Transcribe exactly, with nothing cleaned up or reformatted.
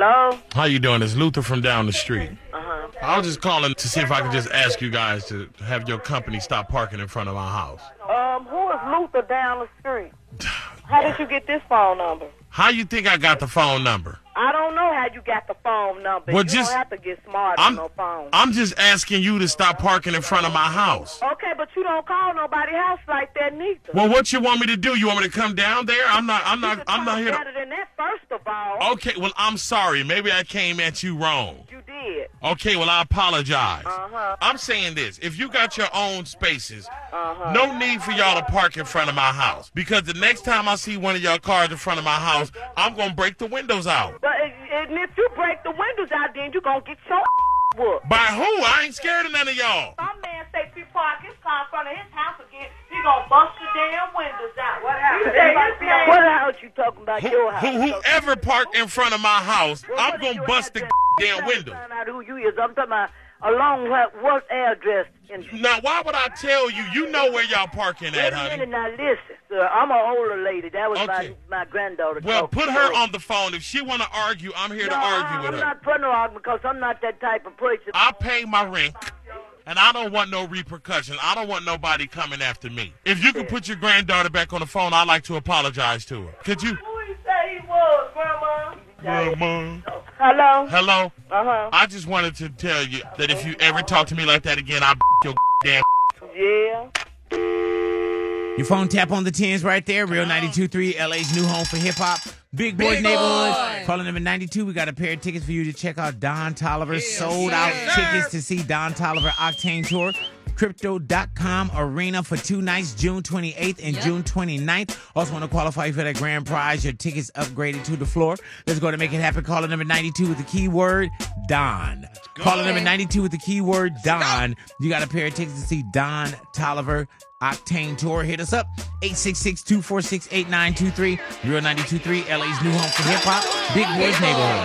Hello? How you doing? It's Luther from down the street. Uh-huh. I was just calling to see if I could just ask you guys to have your company stop parking in front of my house. Um, who is Luther down the street? How did you get this phone number? How you think I got the phone number? I don't know how you got the phone number. Well, you just- don't have to get smart I'm, on no phone. I'm just asking you to stop parking in front of my house. Okay, but you don't call nobody house like that neither. Well, what you want me to do? You want me to come down there? I'm not. I'm not. I'm not here. Better than that, first of all. Okay. Well, I'm sorry. Maybe I came at you wrong. You did. Okay. Well, I apologize. Uh-huh. I'm saying this: if you got your own spaces, Uh-huh. no need for y'all to park in front of my house. Because the next time I see one of y'all cars in front of my house, I'm gonna break the windows out. But and if you break the windows out, then you gonna get your whooped. By who? I ain't scared of none of y'all. Some man say if he park his car in front of his house again, he gonna bust the damn windows out. What happened? What house you talking about? Who, Your house? who, whoever parked in front of my house, Well, I'm what gonna is your bust the address? damn I'm trying to window. Find out who you is. I'm talking about along what, what address? In Now, why would I tell you? You know where y'all parking at, Wait a honey. minute, now listen, sir. I'm an older lady. That was Okay. my my granddaughter. Well, talking. put her on the phone. If she want to argue, I'm here No, to argue I'm with her. not putting her on because I'm not that type of person. I pay my rent, and I don't want no repercussion. I don't want nobody coming after me. If you could put your granddaughter back on the phone, I'd like to apologize to her. Could you? Who he say he was, Grandma? Grandma. Hello? Hello? Uh-huh. I just wanted to tell you that if you ever talk to me like that again, I'll your damn. Yeah. Your phone tap on the tens right there. Real ninety-two point three, L A's new home for hip hop. Big Boys Big Neighborhood. Boy. Calling number ninety-two. We got a pair of tickets for you to check out Don Tolliver's Yes, sold out sir. tickets to see Don Tolliver Octane Tour. Crypto dot com Arena for two nights, June twenty-eighth and Yep. June twenty-ninth. Also want to qualify for that grand prize. Your tickets upgraded to the floor. Let's go to make it happen. Caller number ninety-two with the keyword Don. Caller number ninety-two with the keyword Don. You got a pair of tickets to see Don Tolliver Octane Tour. Hit us up. eight six six, two four six, eight nine two three. Real ninety-two point three, L A's new home for hip hop. Big Boys Neighborhood.